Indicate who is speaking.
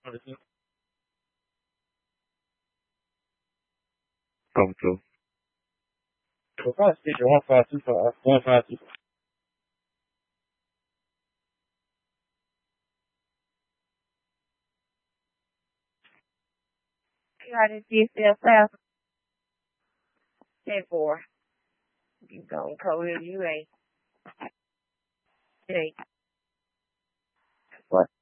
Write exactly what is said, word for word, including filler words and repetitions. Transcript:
Speaker 1: Come to.
Speaker 2: So if I speak at one five two five, one five two five.
Speaker 3: You got to see yourself out. Ten four. You gonna code it, you ain't. It ain't. What?